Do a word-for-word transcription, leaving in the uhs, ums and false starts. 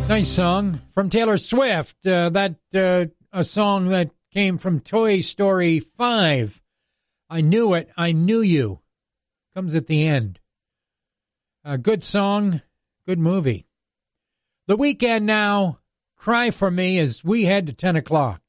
Nice song from Taylor Swift. Uh, that uh, a song that came from Toy Story five. I Knew It, I Knew You. Comes at the end. A good song, good movie. The Weekend now. Cry for Me as we head to ten o'clock.